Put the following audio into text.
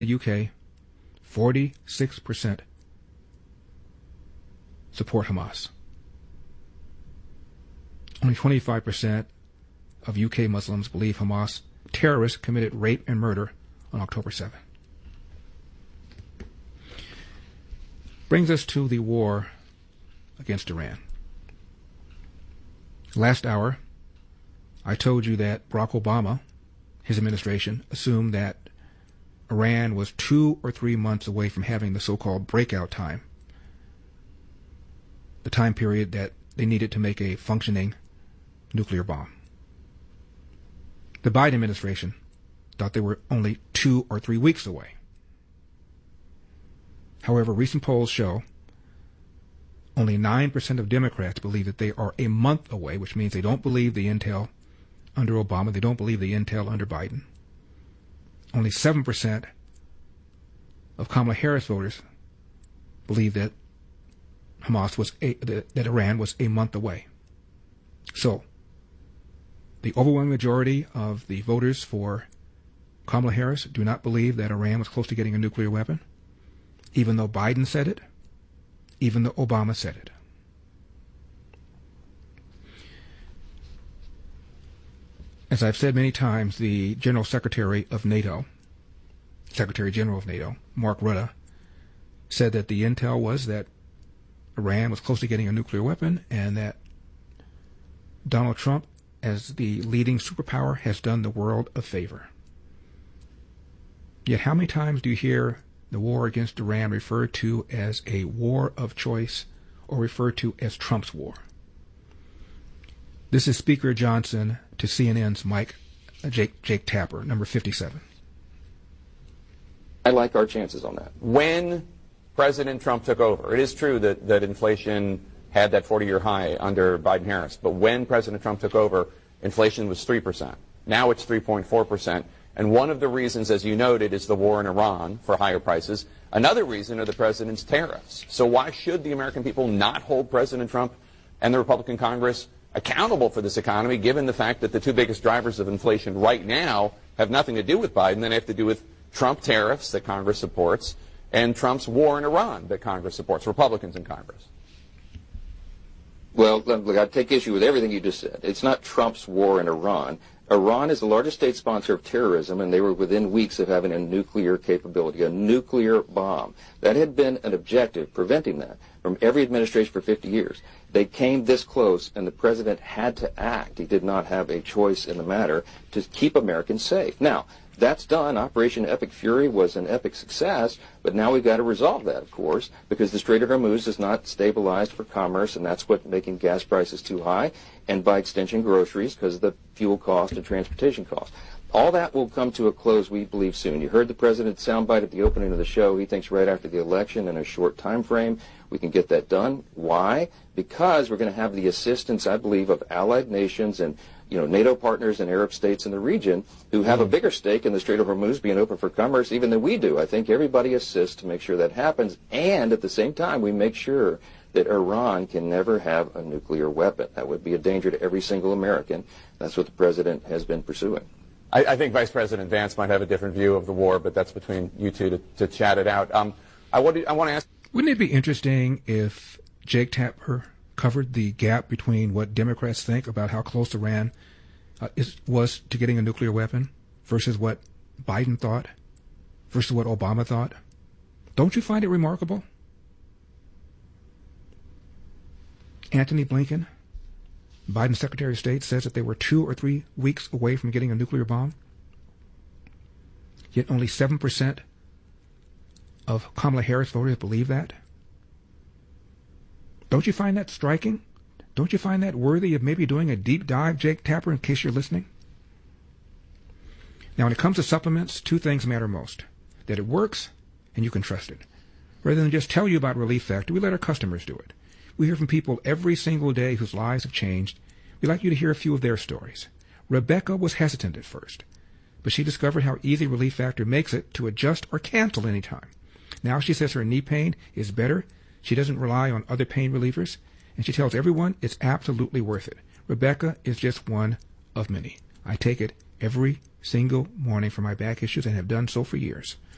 the UK, 46% support Hamas. Only 25% of UK Muslims believe Hamas terrorists committed rape and murder on October 7th. Brings us to the war against Iran. Last hour, I told you that Barack Obama, his administration, assumed that Iran was 2 or 3 months away from having the so-called breakout time, the time period that they needed to make a functioning nuclear bomb. The Biden administration thought they were only 2 or 3 weeks away. However, recent polls show only 9% of Democrats believe that they are a month away, which means they don't believe the intel under Obama, they don't believe the intel under Biden. Only 7% of Kamala Harris voters believe that that Iran was a month away. So, the overwhelming majority of the voters for Kamala Harris do not believe that Iran was close to getting a nuclear weapon, even though Biden said it, even though Obama said it. As I've said many times, the General Secretary of NATO, Secretary General of NATO, Mark Rutte, said that the intel was that Iran was close to getting a nuclear weapon and that Donald Trump, as the leading superpower, has done the world a favor. Yet how many times do you hear the war against Iran referred to as a war of choice or referred to as Trump's war? This is Speaker Johnson to CNN's Jake Tapper, number 57. I like our chances on that. When President Trump took over, it is true that inflation had that 40-year high under Biden-Harris, but when President Trump took over, inflation was 3%. Now it's 3.4%. And one of the reasons, as you noted, is the war in Iran for higher prices. Another reason are the president's tariffs. So why should the American people not hold President Trump and the Republican Congress accountable for this economy, given the fact that the two biggest drivers of inflation right now have nothing to do with Biden, they have to do with Trump tariffs that Congress supports and Trump's war in Iran that Congress supports, Republicans in Congress? Well, look, I take issue with everything you just said. It's not Trump's war in Iran. Iran is the largest state sponsor of terrorism, and they were within weeks of having a nuclear capability, a nuclear bomb. That had been an objective, preventing that, from every administration for 50 years. They came this close, and the president had to act. He did not have a choice in the matter to keep Americans safe. Now, that's done. Operation Epic Fury was an epic success, but now we've got to resolve that, of course, because the Strait of Hormuz is not stabilized for commerce, and that's what's making gas prices too high, and by extension groceries because of the fuel cost and transportation cost. All that will come to a close, we believe, soon. You heard the president's soundbite at the opening of the show. He thinks right after the election, in a short time frame, we can get that done. Why? Because we're going to have the assistance, I believe, of allied nations and NATO partners and Arab states in the region who have a bigger stake in the Strait of Hormuz being open for commerce even than we do. I think everybody assists to make sure that happens, and at the same time we make sure that Iran can never have a nuclear weapon. That would be a danger to every single American. That's what the president has been pursuing. I think Vice President Vance might have a different view of the war, but that's between you two to chat it out. I want to ask... Wouldn't it be interesting if Jake Tapper covered the gap between what Democrats think about how close Iran was to getting a nuclear weapon versus what Biden thought versus what Obama thought? Don't you find it remarkable? Antony Blinken, Biden's Secretary of State, says that they were 2 or 3 weeks away from getting a nuclear bomb. Yet only 7% of Kamala Harris voters believe that. Don't you find that striking? Don't you find that worthy of maybe doing a deep dive, Jake Tapper, in case you're listening? Now, when it comes to supplements, 2 things matter most. That it works and you can trust it. Rather than just tell you about Relief Factor, we let our customers do it. We hear from people every single day whose lives have changed. We'd like you to hear a few of their stories. Rebecca was hesitant at first, but she discovered how easy Relief Factor makes it to adjust or cancel anytime. Now she says her knee pain is better. She doesn't rely on other pain relievers, and she tells everyone it's absolutely worth it. Rebecca is just one of many. I take it every single morning for my back issues and have done so for years.